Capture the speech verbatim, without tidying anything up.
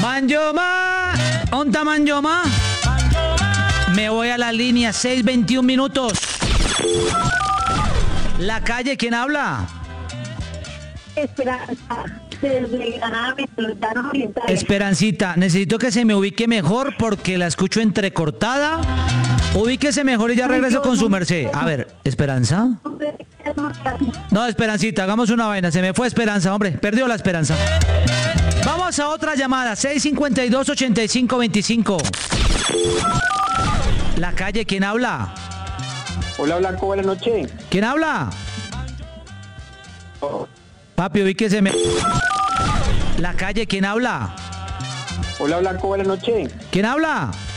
Manjoma, ¿onta Manjoma? Me voy a la línea, seis veintiún minutos. La calle, ¿quién habla? Esperanza, desde Granada Metropolitana Oriental. Esperancita, necesito que se me ubique mejor porque la escucho entrecortada. Ubíquese mejor y ya regreso con su merced. A ver, ¿Esperanza? No, Esperancita, hagamos una vaina. Se me fue Esperanza, hombre. Perdió la esperanza. Vamos a otra llamada. seis cincuenta y dos, ochenta y cinco veinticinco. La calle, ¿quién habla? Hola Blanco, buenas noches. ¿Quién habla? Papi, ubíquese me... La calle, ¿quién habla? Hola Blanco, buenas noches. ¿Quién habla?